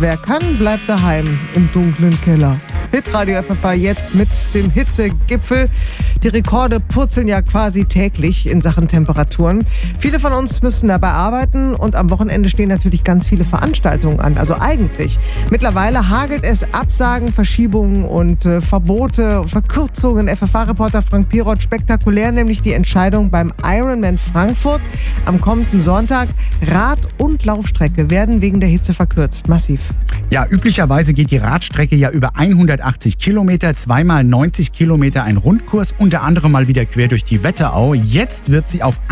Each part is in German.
wer kann, bleibt daheim im dunklen Keller. Hitradio FFH jetzt mit dem Hitzegipfel. Die Rekorde purzeln ja quasi täglich in Sachen Temperaturen. Viele von uns müssen dabei arbeiten und am Wochenende stehen natürlich ganz viele Veranstaltungen an. Also eigentlich. Mittlerweile hagelt es Absagen, Verschiebungen und Verbote, Verkürzungen. FFH-Reporter Frank Piroth, spektakulär nämlich die Entscheidung beim Ironman Frankfurt am kommenden Sonntag. Rad- und Laufstrecke werden wegen der Hitze verkürzt. Massiv. Ja, üblicherweise geht die Radstrecke ja über 180 Kilometer, zweimal 90 Kilometer ein Rundkurs, unter anderem mal wieder quer durch die Wetterau. Jetzt wird sie auf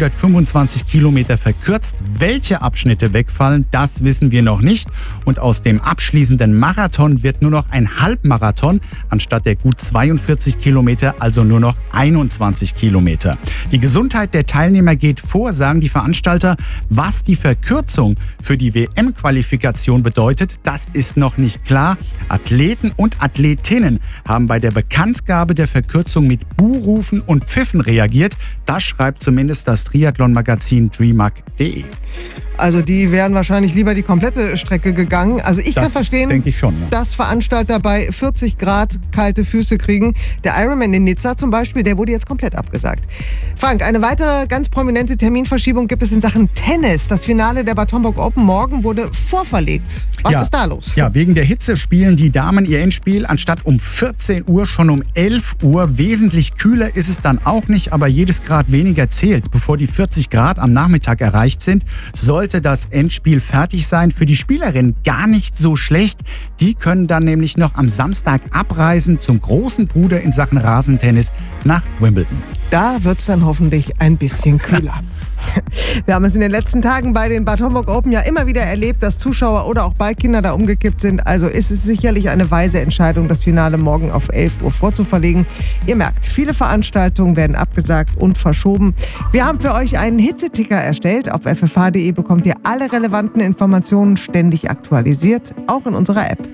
125 Kilometer verkürzt. Welche Abschnitte wegfallen, das wissen wir noch nicht. Und aus dem abschließenden Marathon wird nur noch ein Halbmarathon, anstatt der gut 42 Kilometer, also nur noch 21 Kilometer. Die Gesundheit der Teilnehmer geht vor, sagen die Veranstalter. Was die Verkürzung für die WM-Qualifikation bedeutet, das ist noch nicht klar. Athleten und Athletinnen haben bei der Bekanntgabe der Verkürzung mit Buhrufen und Pfiffen reagiert. Das schreibt zumindest das Triathlon-Magazin dreamhack.de. Also die wären wahrscheinlich lieber die komplette Strecke gegangen. Also ich kann verstehen, denke ich schon, ja, dass Veranstalter bei 40 Grad kalte Füße kriegen. Der Ironman in Nizza zum Beispiel, der wurde jetzt komplett abgesagt. Frank, eine weitere ganz prominente Terminverschiebung gibt es in Sachen Tennis. Das Finale der Bad Homburg Open morgen wurde vorverlegt. Was ist da los? Ja, wegen der Hitze spielen die Damen ihr Endspiel anstatt um 14 Uhr schon um 11 Uhr. Wesentlich kühler ist es dann auch nicht, aber jedes Grad weniger zählt. Bevor die 40 Grad am Nachmittag erreicht sind, sollte das Endspiel fertig sein. Für die Spielerinnen gar nicht so schlecht. Die können dann nämlich noch am Samstag abreisen zum großen Bruder in Sachen Rasentennis nach Wimbledon. Da wird's dann hoffentlich ein bisschen kühler. Wir haben es in den letzten Tagen bei den Bad Homburg Open ja immer wieder erlebt, dass Zuschauer oder auch Ballkinder da umgekippt sind. Also ist es sicherlich eine weise Entscheidung, das Finale morgen auf 11 Uhr vorzuverlegen. Ihr merkt, viele Veranstaltungen werden abgesagt und verschoben. Wir haben für euch einen Hitzeticker erstellt. Auf ffh.de bekommt ihr alle relevanten Informationen ständig aktualisiert, auch in unserer App.